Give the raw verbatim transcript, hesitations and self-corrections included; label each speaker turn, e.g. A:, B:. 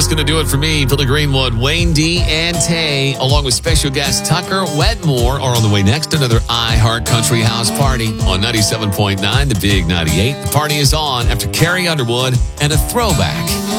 A: That's going to do it for me, Billy Greenwood, Wayne D. and Tay, along with special guest Tucker Wetmore, are on the way next. Another iHeart Country House Party on ninety-seven point nine, The Big ninety-eight. The party is on after Carrie Underwood and a throwback.